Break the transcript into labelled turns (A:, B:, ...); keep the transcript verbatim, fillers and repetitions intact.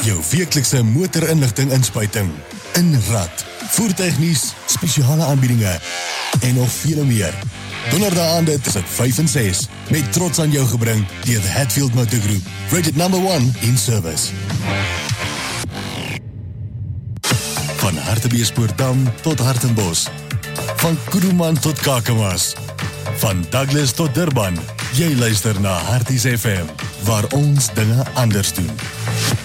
A: Jou weeklikse motorinligting inspuiting, Inrad, voertuignuus, spesiale aanbiedinge en nog vele meer. Donderdag aande tussen vyf en ses, met trots aan jou gebring deur the Hatfield Motor Group, rated number one in service. Van Hartbeespoortdam tot Hartenbos, van Kuruman tot Kakamas, van Douglas tot Durban. Jy luister na Harties F M, waar ons dinge anders doen.